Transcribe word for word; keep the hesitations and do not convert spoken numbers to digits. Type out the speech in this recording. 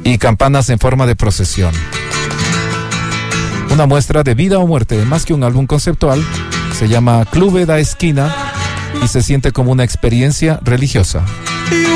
y campanas en forma de procesión. Una muestra de vida o muerte, más que un álbum conceptual, se llama Clube da Esquina y se siente como una experiencia religiosa.